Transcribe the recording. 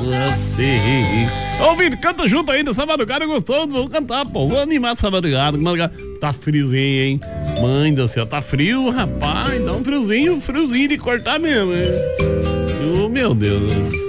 assim. Ouvindo, canta junto aí nessa madrugada gostoso. Vou cantar, pô. Vou animar essa madrugada. Tá friozinho, hein? Mãe do céu, tá frio, rapaz. Dá um friozinho de cortar mesmo, hein? Oh, meu Deus.